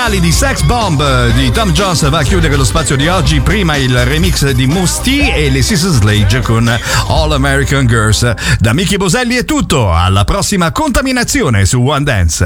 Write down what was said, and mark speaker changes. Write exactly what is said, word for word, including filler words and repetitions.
Speaker 1: originali di Sex Bomb di Tom Jones va a chiudere lo spazio di oggi. Prima il remix di Mousse T e le Sister Sledge con All American Girls. Da Mickey Boselli è tutto, alla prossima contaminazione su One Dance.